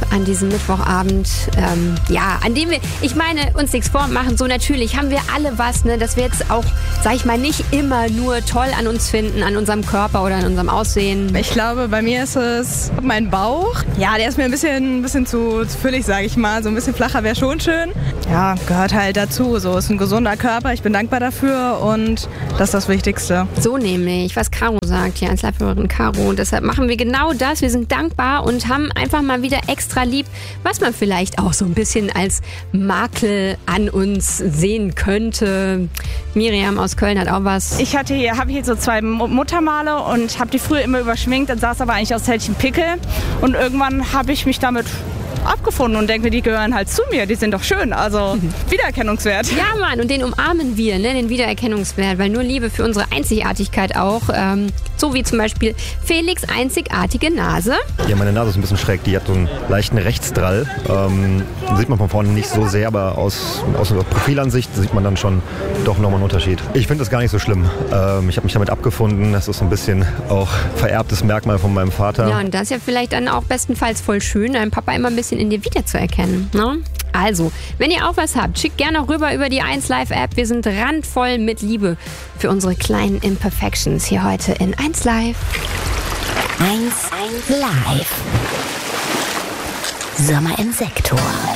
an diesem Mittwochabend, an dem wir, ich meine, uns nichts vormachen, so natürlich haben wir alle was, ne, dass wir jetzt auch, sag ich mal, nicht immer nur toll an uns finden, an unserem Körper oder an unserem Aussehen. Ich glaube, bei mir ist es mein Bauch. Ja, der ist mir ein bisschen zu füllig, sage ich mal. So ein bisschen flacher wäre schon schön. Ja, gehört halt dazu. So ist ein gesunder Körper. Ich bin dankbar dafür und das ist das Wichtigste. So nämlich, was Caro sagt, hier als Live-Hörerin Caro. Und deshalb machen wir genau das. Wir sind dankbar und haben einfach mal wieder extra lieb, was man vielleicht auch so ein bisschen als Makel an uns sehen könnte. Miriam aus Köln hat auch was. Ich habe hier so 2 Muttermale und habe die früher immer überschminkt. Dann sah es aber eigentlich aus Zellchen Pickel. Und irgendwann habe ich mich damit abgefunden und denke, die gehören halt zu mir, die sind doch schön, also Wiedererkennungswert. Ja, Mann, und den umarmen wir, ne, den Wiedererkennungswert, weil nur Liebe für unsere Einzigartigkeit auch, so wie zum Beispiel Felix' einzigartige Nase. Ja, meine Nase ist ein bisschen schräg, die hat so einen leichten Rechtsdrall, sieht man von vorne nicht so sehr, aber aus der Profilansicht sieht man dann schon doch nochmal einen Unterschied. Ich finde das gar nicht so schlimm, ich habe mich damit abgefunden, das ist ein bisschen auch vererbtes Merkmal von meinem Vater. Ja, und das ist ja vielleicht dann auch bestenfalls voll schön, deinem Papa immer ein bisschen in dir wiederzuerkennen, ne? Also, wenn ihr auch was habt, schickt gerne rüber über die 1Live-App. Wir sind randvoll mit Liebe für unsere kleinen Imperfections hier heute in 1Live. 1Live. Sommer im Sektor.